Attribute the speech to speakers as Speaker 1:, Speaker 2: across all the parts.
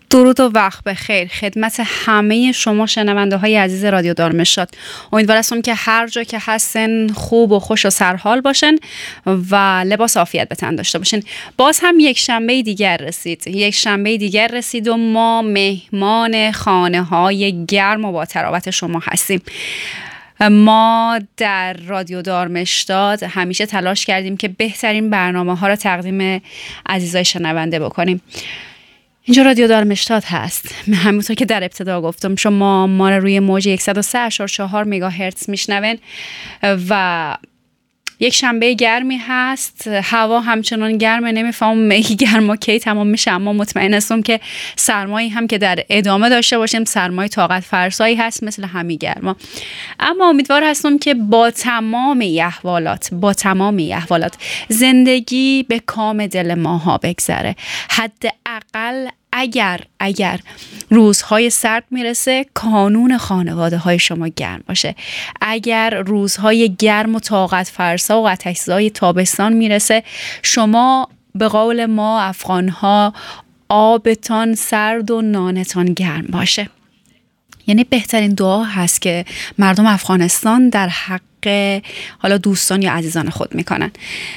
Speaker 1: درود و وقت بخیر خدمت همه شما شنونده های عزیز رادیو دارمشاد. امیدوارم که هر جا که هستن خوب و خوش و سرحال باشن و لباس عافیت به تن داشته باشن. باز هم یک شنبه دیگر رسید و ما مهمان خانه های گرم و با تراوت شما هستیم. ما در رادیو دارمشاد همیشه تلاش کردیم که بهترین برنامه ها را تقدیم عزیزای شنونده بکنیم. اینجا رادیو دارمشاد هست. همونطور که در ابتدا گفتم شما ما رو روی موج 103.4 مگاهرتز میشنون و یک شنبه گرمی هست. هوا همچنان گرمه، نمیفهمم گرما کی تمام میشه، اما مطمئن هستم که سرمایی هم که در ادامه داشته باشیم سرمای طاقت فرسایی هست مثل همین گرما. اما امیدوار هستم که با تمام احوالات زندگی به کام دل ماها بگذره. حداقل اگر روزهای سرد میرسه کانون خانواده های شما گرم باشه. اگر روزهای گرم و طاقت فرسا و آتش‌زای تابستان میرسه شما به قول ما افغانها آبتان سرد و نانتان گرم باشه. یعنی بهترین دعا هست که مردم افغانستان در حق حالا دوستان یا عزیزان خود میکنن.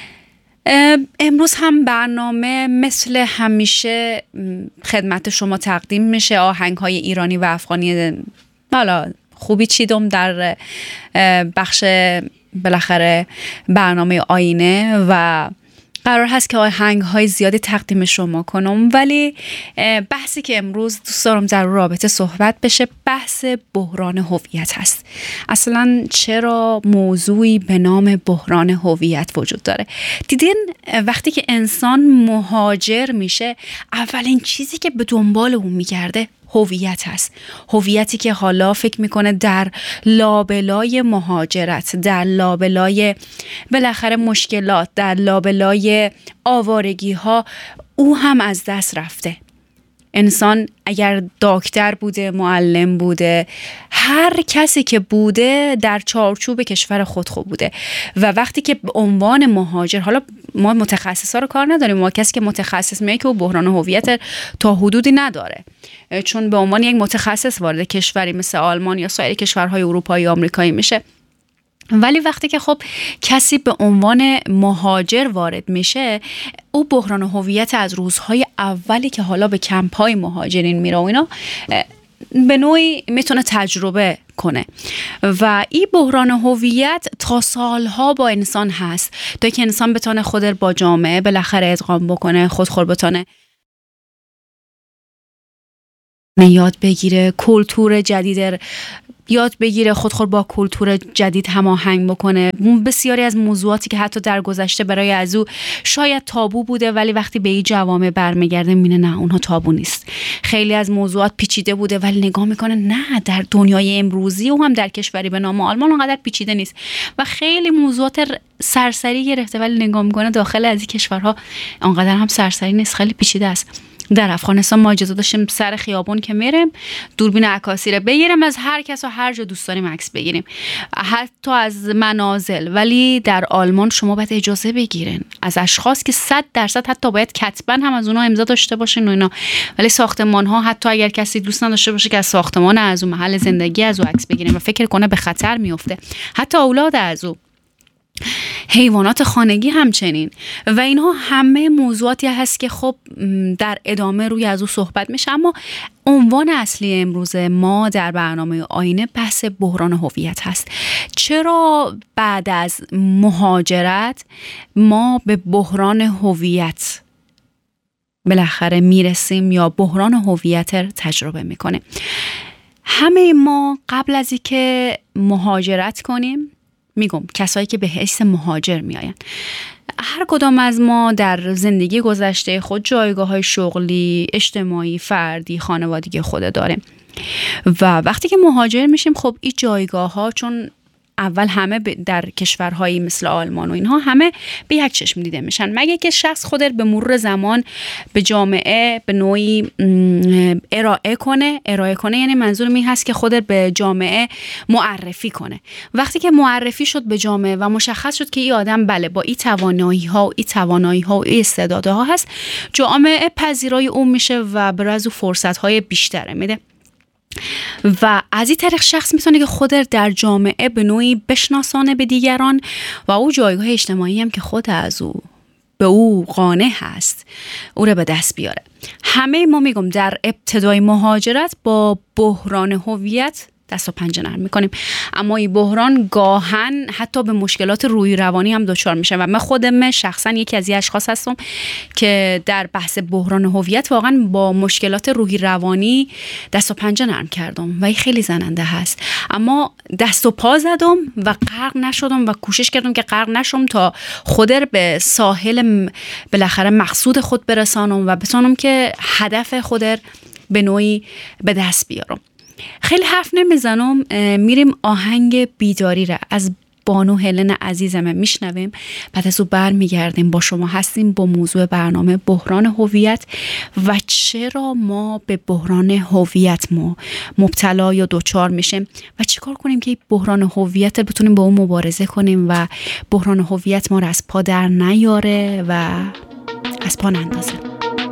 Speaker 1: امروز هم برنامه مثل همیشه خدمت شما تقدیم میشه. آهنگ‌های ایرانی و افغانی حالا خوبی چیدم در بخش بالاخره برنامه آینه و قرار هست که آهنگ‌های زیادی تقدیم شما کنم، ولی بحثی که امروز دوست دارم در رابطه صحبت بشه بحث بحران هویت هست. اصلا چرا موضوعی به نام بحران هویت وجود داره؟ دیدین وقتی که انسان مهاجر میشه اولین چیزی که به دنبال اون میگرده هویت هست. هویتی که حالا فکر میکنه در لابلای مهاجرت، در لابلای بالاخره مشکلات، در لابلای آوارگی ها او هم از دست رفته. انسان اگر دکتر بوده، معلم بوده، هر کسی که بوده در چارچوب کشور خود بوده و وقتی که به عنوان مهاجر، حالا ما متخصصا رو کار نداریم، ما کسی که متخصص میگه که بحران هویت تا حدودی نداره، چون به عنوان یک متخصص وارد کشوری مثل آلمان یا سایر کشورهای اروپایی و آمریکایی میشه. ولی وقتی که خب کسی به عنوان مهاجر وارد میشه او بحران هویت از روزهای اولی که حالا به کمپ‌های مهاجرین میره و اینا به نوعی میتونه تجربه کنه و این بحران هویت تا سالها با انسان هست تا که انسان بتونه خود با جامعه بالاخره ادغام بکنه، خودخور بتونه یاد بگیره، کلتور جدید یاد بگیره، خودخور با کلتور جدید هماهنگ بکنه. بسیاری از موضوعاتی که حتی در گذشته برای از او شاید تابو بوده ولی وقتی به این جوامع برمیگرده میبینه نه اونها تابو نیست. خیلی از موضوعات پیچیده بوده ولی نگاه میکنه نه در دنیای امروزی و هم در کشوری به نام آلمان اونقدر پیچیده نیست و خیلی موضوعات سرسری گرفته ولی نگاه میکنه داخل از این کشورها اونقدر هم سرسری نیست، خیلی پیچیده است. در افغانستان ما اجازه داشتیم سر خیابون که میریم دوربین عکاسی رو بگیریم از هر کس و هر جا دوست داریم عکس بگیریم، حتی از منازل. ولی در آلمان شما باید اجازه بگیرین از اشخاص که 100% حتی باید کتباً هم از اونها امضا داشته باشین و اینا. ولی ساختمان ها حتی اگر کسی دوست نداشته باشه که از ساختمان از اون محل زندگی از اون عکس بگیریم و فکر کنه به خطر میفته، حتی اولاد از اون، حیوانات خانگی همچنین. و اینها همه موضوعاتی هست که خب در ادامه روی از او صحبت میشه. اما عنوان اصلی امروز ما در برنامه آینه بحث بحران هویت هست. چرا بعد از مهاجرت ما به بحران هویت بالاخره میرسیم یا بحران هویت تجربه میکنیم؟ همه ما قبل از اینکه مهاجرت کنیم، میگم کسایی که به حیث مهاجر میاین، هر کدام از ما در زندگی گذشته خود جایگاه‌های شغلی، اجتماعی، فردی، خانوادگی خود داریم و وقتی که مهاجر میشیم خب این جایگاه‌ها چون اول همه در کشورهایی مثل آلمان و اینها همه به یک چشم دیده میشن، مگه که شخص خود به مرور زمان به جامعه به نوعی ارائه کنه. یعنی منظورم این هست که خود به جامعه معرفی کنه. وقتی که معرفی شد به جامعه و مشخص شد که این آدم بله با این توانایی‌ها و این توانایی‌ها و این استعدادها هست، جامعه پذیرای اون میشه و برای از اون فرصت‌های بیشتر میده و از این طریق شخص میتونه که خود در جامعه به نوعی بشناسانه به دیگران و او جایگاه اجتماعی هم که خود از او به او قانع هست او رو به دست بیاره. همه ما میگم در ابتدای مهاجرت با بحران هویت دست و پنجه نرم میکنیم، اما این بحران گاهن حتی به مشکلات روحی روانی هم دچار میشه و من خودم شخصا یکی از این اشخاص هستم که در بحث بحران هویت واقعا با مشکلات روحی روانی دست و پنجه نرم کردم و این خیلی زننده هست، اما دست و پا زدم و غرق نشدم و کوشش کردم که غرق نشم تا خود به ساحل بالاخره مقصود خود برسانم و بتونم که هدف خود به نوعی به دست بیارم. خیلی حرف نمیزنم، میریم آهنگ بیداری را از بانو هلن عزیزم میشنویم، بعد از او برمیگردیم با شما هستیم با موضوع برنامه بحران هویت و چرا ما به بحران هویت ما مبتلا یا دوچار میشیم و چیکار کنیم که بحران هویت بتونیم با اون مبارزه کنیم و بحران هویت ما را از پا در نیاره و از پا نندازه.